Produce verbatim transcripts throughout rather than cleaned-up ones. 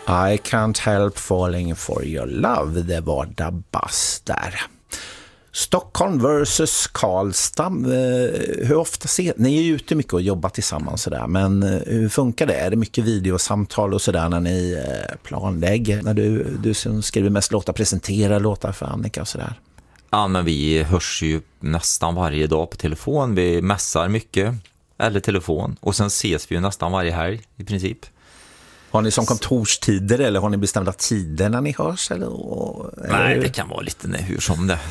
I can't help falling for your love. Det var Dabas där. Stockholm versus Karlstad. Hur ofta ser ni är ju ute mycket och jobbar tillsammans sådär, men hur funkar det? Är det mycket videosamtal och sådär när ni planlägger? När du, du som skriver mest låtar, presenterar låtar för Annika och sådär? Ja, men vi hörs ju nästan varje dag på telefon. Vi mässar mycket, eller telefon. Och sen ses vi ju nästan varje helg i princip. Har ni som kontorstider eller har ni bestämda tider när ni hörs? Eller, eller? Nej, det kan vara lite nej, hur som det.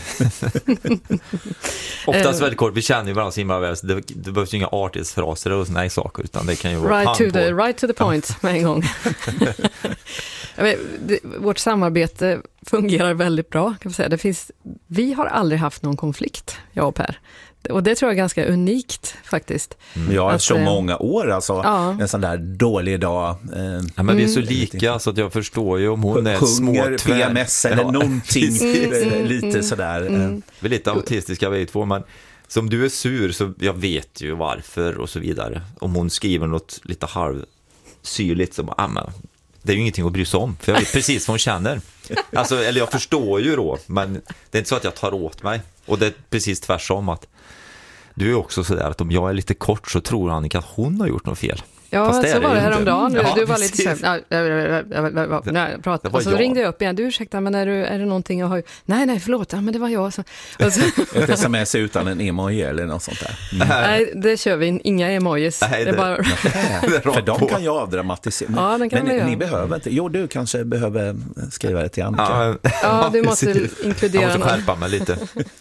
Oftast väldigt kort, vi känner ju varandra så himla väl. Det, det behövs ju inga artighetsfraser och såna här saker, utan det kan ju vara right to, the, right to the point med en gång. vet, det, vårt samarbete fungerar väldigt bra, kan man säga. Det finns, vi har aldrig haft någon konflikt, jag och Per. Och det tror jag är ganska unikt faktiskt. Mm. Ja, så äh, många år alltså. Ja. En sån där dålig dag. Eh, ja, men vi är så lika så att jag förstår ju om hon är sjunger små P M S eller ja. någonting mm. lite sådär. Mm. Vi är lite autistiska vi två, men som du är sur så jag vet ju varför och så vidare. Om hon skriver något lite halvsyrligt så ah, men, det är ju ingenting att bry sig om, för jag vet precis vad hon känner. Alltså, eller jag förstår ju då, men det är inte så att jag tar åt mig. Och det är precis tvärsom att du är också sådär att om jag är lite kort så tror Annika att hon har gjort något fel. Ja, fast det så är det var det häromdagen. Ja, du var lite så här, nej, prata. Och så jag. ringde jag upp igen. Du, ursäkta, men är, du, är det någonting jag har... Nej, nej, förlåt. Ja, men det var jag. Så, och så... Ett sms utan en emoji eller något sånt där. Mm. Nej, det kör vi. Inga emojis. Nej, det, det är bara... För de kan jag avdramatisera. Men, ja, den kan men ni, ni behöver inte. Jo, du kanske behöver skriva det till Annika. Ja, ja du måste inkludera... Jag måste skärpa mig lite.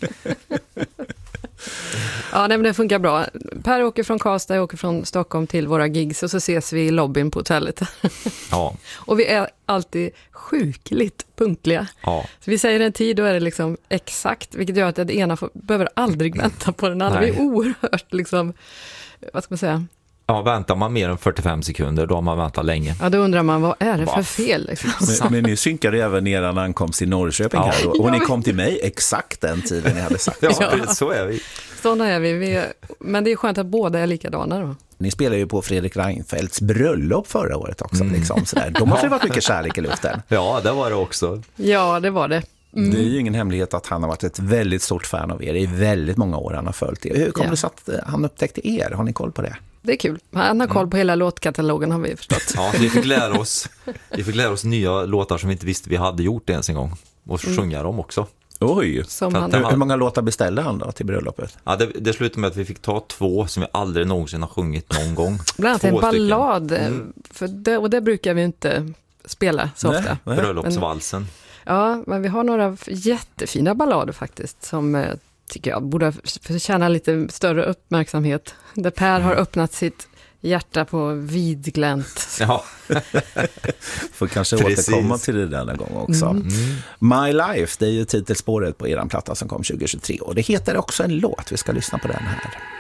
Ja, nej, men det funkar bra. Per åker från Karlstad, jag åker från Stockholm till våra gigs och så ses vi i lobbyn på hotellet. Ja. Och vi är alltid sjukligt punktliga. Ja. Så vi säger en tid, då är det liksom exakt, vilket gör att det ena får, behöver aldrig vänta på den andra. Vi är oerhört liksom, vad ska man säga? Ja, väntar man mer än fyrtiofem sekunder, då har man väntat länge. Ja, då undrar man, vad är det för fel? Liksom? Men, men ni synkade även er ankomst i Norrköping ja. här. Och, och ni kom till mig exakt den tiden ni hade sagt. Ja, ja. Så är vi. Sådana är vi. vi är, men det är skönt att båda är likadana då. Ni spelade ju på Fredrik Reinfeldts bröllop förra året också. Mm. Liksom, sådär. De måste ju varit mycket kärlek i luften. Ja, det var det också. Ja, det var det. Mm. Det är ju ingen hemlighet att han har varit ett väldigt stort fan av er i väldigt många år. Han har följt er. Hur kom ja. det sig att han upptäckte er? Har ni koll på det? Det är kul. Han har koll på mm. hela låtkatalogen, har vi förstått. Ja, vi fick lära oss, vi fick lära oss nya låtar som vi inte visste vi hade gjort ens en gång. Och mm. sjunga dem också. Oj, som han... hur, hur många låtar beställde han då till bröllopet? Ja, det, det slutade med att vi fick ta två som vi aldrig någonsin har sjungit någon gång. Bland annat en ballad, mm. för det, och det brukar vi inte spela så nej, ofta. Nej. Bröllopsvalsen. Men, ja, men vi har några jättefina ballader faktiskt som tycker jag borde förtjäna lite större uppmärksamhet. Där Per har öppnat sitt hjärta på vidglänt. Ja. Får kanske Precis. återkomma till det där en gång också. Mm. My Life, det är ju titelspåret på eran platta som kom tjugo tjugotre. Och det heter också en låt. Vi ska lyssna på den här.